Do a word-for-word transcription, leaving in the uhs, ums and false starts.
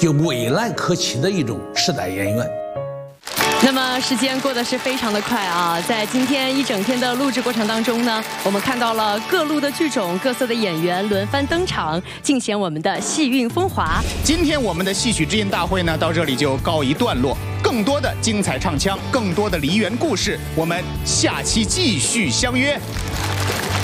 就未来可期的一种时代演员。 那么时间过得是非常的快啊，在今天一整天的录制过程当中呢，我们看到了各路的剧种、各色的演员轮番登场，尽显我们的戏韵风华。 今天我们的戏曲之音大会呢，到这里就告一段落。更多的精彩唱腔，更多的梨园故事，我们下期继续相约。